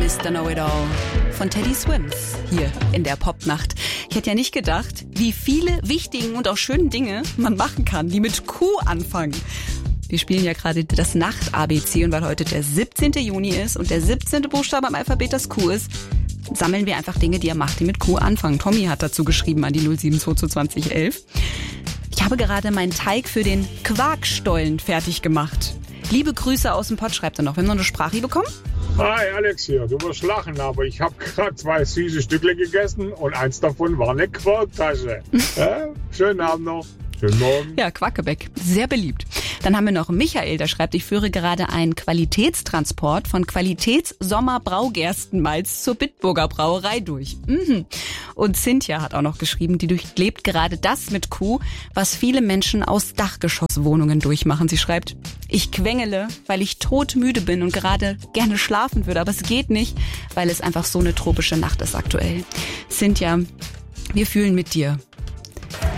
Mr. Know-It-All von Teddy Swims hier in der Popnacht. Ich hätte ja nicht gedacht, wie viele wichtigen und auch schönen Dinge man machen kann, die mit Q anfangen. Wir spielen ja gerade das Nacht-ABC und weil heute der 17. Juni ist und der 17. Buchstabe am Alphabet das Q ist, sammeln wir einfach Dinge, die er macht, die mit Q anfangen. Tommy hat dazu geschrieben an die 0722011. Ich habe gerade meinen Teig für den Quarkstollen fertig gemacht. Liebe Grüße aus dem Pott, schreibt er noch. Wir haben noch eine Sprache bekommen. Hi Alex hier, du wirst lachen, aber ich habe gerade 2 süße Stückle gegessen und eins davon war eine Quarktasche. Schönen Abend noch. Schönen Morgen. Ja, Quackebeck, sehr beliebt. Dann haben wir noch Michael, der schreibt, ich führe gerade einen Qualitätstransport von Qualitäts-Sommer-Braugerstenmalz zur Bitburger Brauerei durch. Und Cynthia hat auch noch geschrieben, die durchlebt gerade das mit Q, was viele Menschen aus Dachgeschosswohnungen durchmachen. Sie schreibt, ich quengele, weil ich todmüde bin und gerade gerne schlafen würde, aber es geht nicht, weil es einfach so eine tropische Nacht ist aktuell. Cynthia, wir fühlen mit dir.